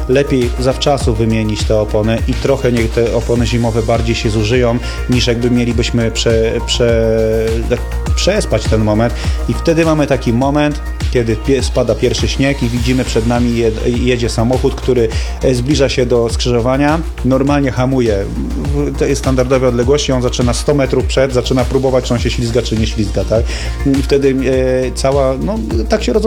lepiej zawczasu wymienić te opony i trochę niech te opony zimowe bardziej się zużyją, niż jakby mielibyśmy przespać ten moment. I wtedy mamy taki moment, kiedy spada pierwszy śnieg i widzimy przed nami jedzie samochód, który zbliża się do skrzyżowania, normalnie hamuje w tej standardowej odległości, on zaczyna 100 metrów zaczyna próbować, czy on się ślizga, czy nie ślizga, tak? I wtedy tak się rodzą